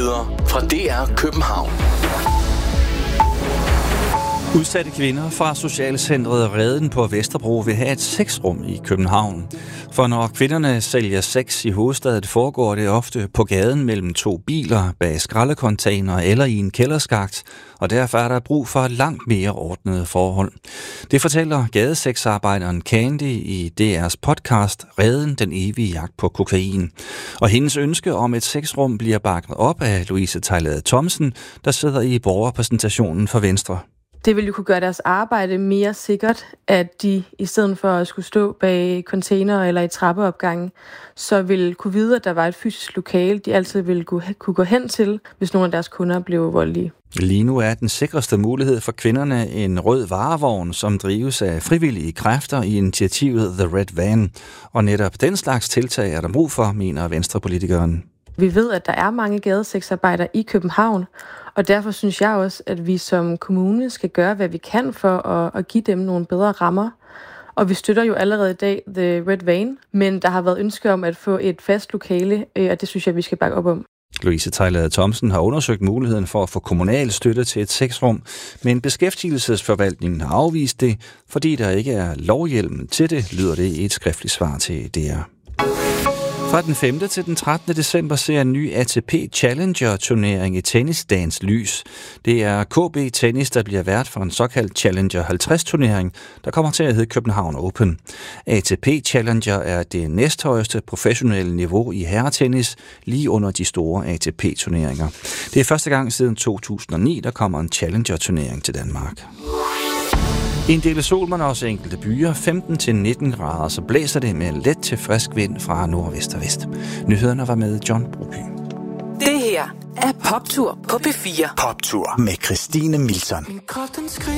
nyheder fra DR København. Udsatte kvinder fra Socialcentret Reden på Vesterbro vil have et sexrum i København. For når kvinderne sælger sex i hovedstaden, foregår det ofte på gaden mellem to biler, bag skraldecontainer eller i en kælderskakt, og derfor er der brug for langt mere ordnede forhold. Det fortæller gadesexarbejderen Candy i DR's podcast Reden, den evige jagt på kokain. Og hendes ønske om et sexrum bliver bakket op af Louise Tejlade Thomsen, der sidder i borgerrepræsentationen for Venstre. Det vil jo kunne gøre deres arbejde mere sikkert, at de i stedet for at skulle stå bag container eller i trappeopgangen, så vil kunne vide, at der var et fysisk lokale, de altid ville kunne gå hen til, hvis nogle af deres kunder blev voldelige. Lige nu er den sikreste mulighed for kvinderne en rød varevogn, som drives af frivillige kræfter i initiativet The Red Van. Og netop den slags tiltag er der brug for, mener venstrepolitikeren. Vi ved, at der er mange gadesexarbejdere i København, og derfor synes jeg også, at vi som kommune skal gøre, hvad vi kan for at give dem nogle bedre rammer. Og vi støtter jo allerede i dag The Red Van, men der har været ønske om at få et fast lokale, og det synes jeg, vi skal bakke op om. Louise Tejlade Thomsen har undersøgt muligheden for at få kommunal støtte til et sexrum, men Beskæftigelsesforvaltningen har afvist det, fordi der ikke er lovhjemmel til det, lyder det i et skriftligt svar til DR. Fra den 5. til den 13. december ser en ny ATP Challenger-turnering i tennis dagens lys. Det er KB Tennis, der bliver vært for en såkaldt Challenger 50-turnering, der kommer til at hedde København Open. ATP Challenger er det næsthøjeste professionelle niveau i herretennis, lige under de store ATP-turneringer. Det er første gang siden 2009, der kommer en Challenger-turnering til Danmark. En del sol, men også enkelte byer, 15-19 grader, så blæser det med let til frisk vind fra nordvest og vest. Nyhederne var med John Broby. Det her er Poptur på P4. Poptur med Christine Milson.